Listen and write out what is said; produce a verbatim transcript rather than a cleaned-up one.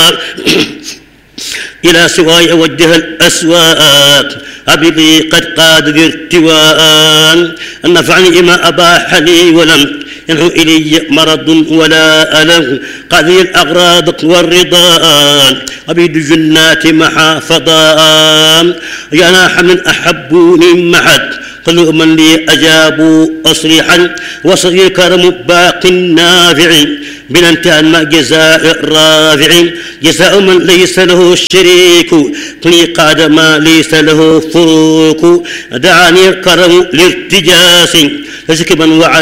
إلى سواي وجه الأسواق حبيبي قد قاد الارتواء نفعني ما أباح لي ولم ينه إلي مرض ولا ألم قاضي الأغراض والرضا عبيد الجنات محافظا يا ناح من أحبوني معد كل من لي أجابوا أصريحا وصغير كرم باق نافع بلا انتهى ما جزاء رافع جزاء من ليس له شريك كل قاد ما ليس له فروق دعاني الكرم لارتجاس فسكبا وعلى